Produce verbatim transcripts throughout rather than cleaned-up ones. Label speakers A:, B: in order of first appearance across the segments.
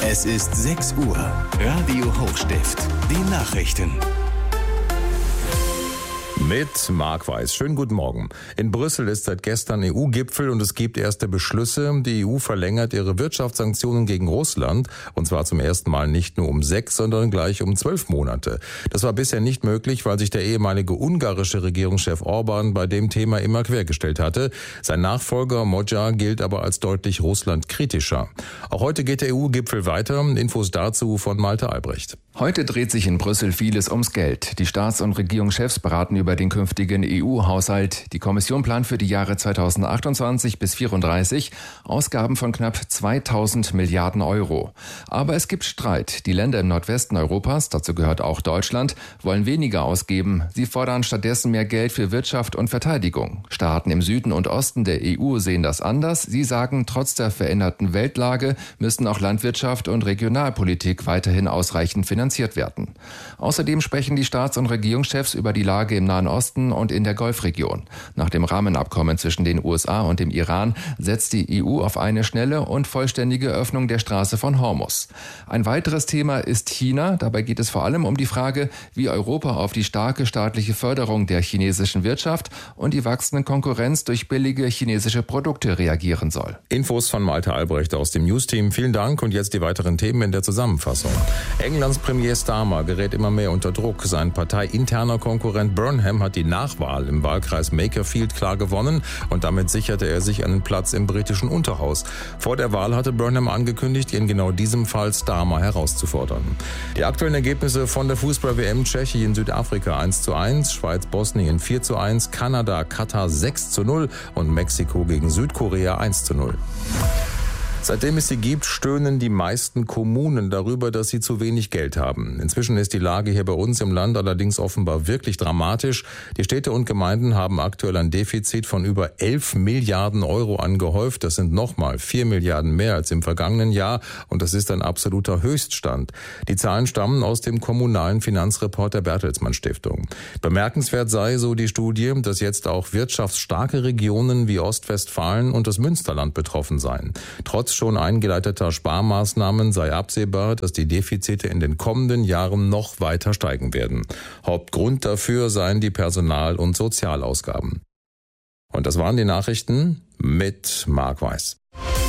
A: Es ist sechs Uhr. Radio Hochstift. Die Nachrichten.
B: Mit Marc Weiß. Schönen guten Morgen. In Brüssel ist seit gestern E U-Gipfel und es gibt erste Beschlüsse. Die E U verlängert ihre Wirtschaftssanktionen gegen Russland. Und zwar zum ersten Mal nicht nur um sechs, sondern gleich um zwölf Monate. Das war bisher nicht möglich, weil sich der ehemalige ungarische Regierungschef Orban bei dem Thema immer quergestellt hatte. Sein Nachfolger Magyar gilt aber als deutlich russlandkritischer. Auch heute geht der E U-Gipfel weiter. Infos dazu von Malte Albrecht.
C: Heute dreht sich in Brüssel vieles ums Geld. Die Staats- und Regierungschefs beraten über den künftigen E U-Haushalt. Die Kommission plant für die Jahre zweitausendachtundzwanzig bis vierunddreißig Ausgaben von knapp zweitausend Milliarden Euro. Aber es gibt Streit. Die Länder im Nordwesten Europas, dazu gehört auch Deutschland, wollen weniger ausgeben. Sie fordern stattdessen mehr Geld für Wirtschaft und Verteidigung. Staaten im Süden und Osten der E U sehen das anders. Sie sagen, trotz der veränderten Weltlage müssen auch Landwirtschaft und Regionalpolitik weiterhin ausreichend finanziert werden. Außerdem sprechen die Staats- und Regierungschefs über die Lage im Nahen Osten und in der Golfregion. Nach dem Rahmenabkommen zwischen den U S A und dem Iran setzt die E U auf eine schnelle und vollständige Öffnung der Straße von Hormuz. Ein weiteres Thema ist China. Dabei geht es vor allem um die Frage, wie Europa auf die starke staatliche Förderung der chinesischen Wirtschaft und die wachsende Konkurrenz durch billige chinesische Produkte reagieren soll.
B: Infos von Malte Albrecht aus dem Newsteam. Vielen Dank und jetzt die weiteren Themen in der Zusammenfassung. Englands Premier Starmer gerät immer mehr unter Druck. Sein parteiinterner Konkurrent Burnham hat die Nachwahl im Wahlkreis Makerfield klar gewonnen und damit sicherte er sich einen Platz im britischen Unterhaus. Vor der Wahl hatte Burnham angekündigt, in genau diesem Fall Starmer herauszufordern. Die aktuellen Ergebnisse von der Fußball-W M: Tschechien, Südafrika eins zu eins, Schweiz, Bosnien vier zu eins, Kanada, Katar sechs zu null und Mexiko gegen Südkorea eins zu null. Seitdem es sie gibt, stöhnen die meisten Kommunen darüber, dass sie zu wenig Geld haben. Inzwischen ist die Lage hier bei uns im Land allerdings offenbar wirklich dramatisch. Die Städte und Gemeinden haben aktuell ein Defizit von über elf Milliarden Euro angehäuft. Das sind nochmal vier Milliarden mehr als im vergangenen Jahr und das ist ein absoluter Höchststand. Die Zahlen stammen aus dem kommunalen Finanzreport der Bertelsmann Stiftung. Bemerkenswert sei, so die Studie, dass jetzt auch wirtschaftsstarke Regionen wie Ostwestfalen und das Münsterland betroffen seien. Trotz schon eingeleiteter Sparmaßnahmen sei absehbar, dass die Defizite in den kommenden Jahren noch weiter steigen werden. Hauptgrund dafür seien die Personal- und Sozialausgaben. Und das waren die Nachrichten mit Marc Weiß.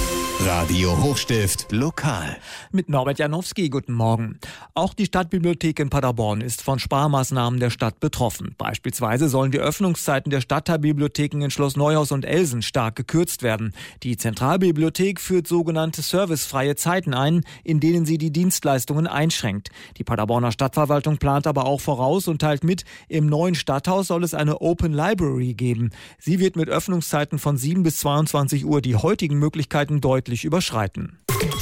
A: Radio Hochstift lokal.
D: Mit Norbert Janowski, guten Morgen. Auch die Stadtbibliothek in Paderborn ist von Sparmaßnahmen der Stadt betroffen. Beispielsweise sollen die Öffnungszeiten der Stadtteilbibliotheken in Schloss Neuhaus und Elsen stark gekürzt werden. Die Zentralbibliothek führt sogenannte servicefreie Zeiten ein, in denen sie die Dienstleistungen einschränkt. Die Paderborner Stadtverwaltung plant aber auch voraus und teilt mit, im neuen Stadthaus soll es eine Open Library geben. Sie wird mit Öffnungszeiten von sieben bis zweiundzwanzig Uhr die heutigen Möglichkeiten deutlich überschreiten.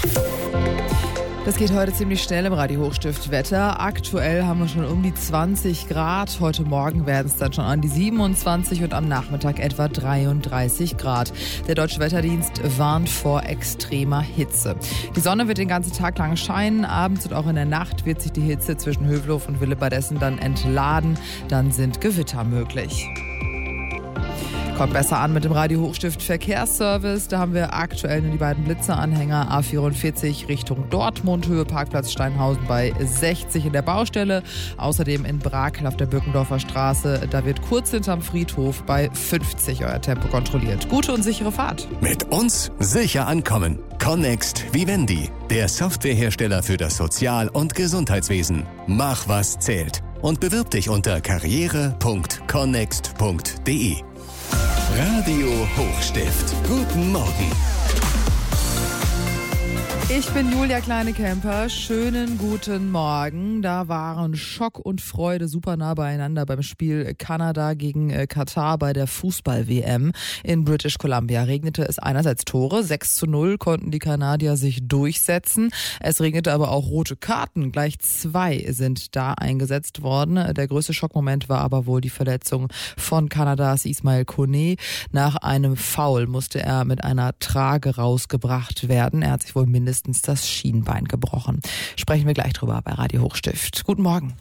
E: Das geht heute ziemlich schnell im Radio Hochstift Wetter. Aktuell haben wir schon um die zwanzig Grad. Heute Morgen werden es dann schon an die siebenundzwanzig und am Nachmittag etwa dreiunddreißig Grad. Der Deutsche Wetterdienst warnt vor extremer Hitze. Die Sonne wird den ganzen Tag lang scheinen. Abends und auch in der Nacht wird sich die Hitze zwischen Hövelhof und Willebadessen dann entladen. Dann sind Gewitter möglich. Kommt besser an mit dem Radio Hochstift Verkehrsservice. Da haben wir aktuell nur die beiden Blitzeranhänger A vierundvierzig Richtung Dortmund, Höhe Parkplatz Steinhausen bei sechzig in der Baustelle. Außerdem in Brakel auf der Birkendorfer Straße. Da wird kurz hinterm Friedhof bei fünfzig euer Tempo kontrolliert. Gute und sichere Fahrt.
A: Mit uns sicher ankommen. Connext Vivendi, der Softwarehersteller für das Sozial- und Gesundheitswesen. Mach, was zählt. Und bewirb dich unter karriere punkt connext punkt de. Radio Hochstift. Guten Morgen.
E: Ich bin Julia Kleine-Kemper. Schönen guten Morgen. Da waren Schock und Freude super nah beieinander beim Spiel Kanada gegen Katar bei der Fußball-W M in British Columbia. Regnete es einerseits Tore, sechs zu null konnten die Kanadier sich durchsetzen. Es regnete aber auch rote Karten. Gleich zwei sind da eingesetzt worden. Der größte Schockmoment war aber wohl die Verletzung von Kanadas Ismail Kone. Nach einem Foul musste er mit einer Trage rausgebracht werden. Er hat sich wohl mindestens das Schienbein gebrochen. Sprechen wir gleich drüber bei Radio Hochstift. Guten Morgen.